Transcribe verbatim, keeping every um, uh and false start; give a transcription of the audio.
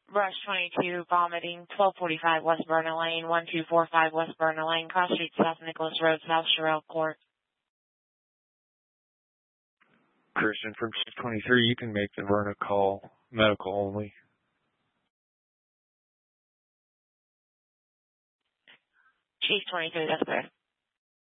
Rush twenty-two, vomiting, twelve forty-five West Berna Lane, one two four five West Berna Lane, Cross Street, South Nicholas Road, South Sherrill Court. Christian from twenty-three, you can make the Verna call, medical only. Chief twenty-three, that's clear.